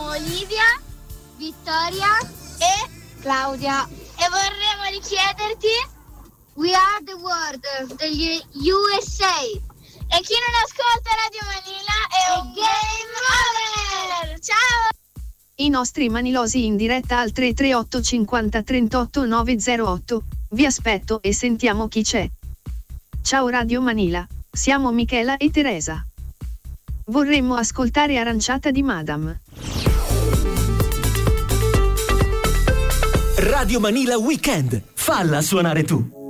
siamo Olivia, Vittoria e Claudia e vorremmo richiederti We Are the World degli USA. E chi non ascolta Radio Manila è un game over. Ciao! I nostri manilosi in diretta al 338 50 38 908. Vi aspetto e sentiamo chi c'è. Ciao Radio Manila, siamo Michela e Teresa. Vorremmo ascoltare Aranciata di Madame. Radio Manila Weekend, falla suonare tu.